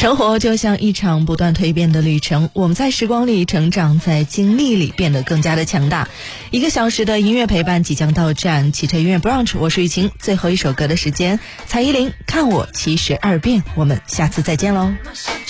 生活就像一场不断蜕变的旅程，我们在时光里成长，在经历里变得更加的强大。1个小时的音乐陪伴即将到站，汽车音乐 brunch， 我是雨晴，最后一首歌的时间，蔡依林看我72遍，我们下次再见喽。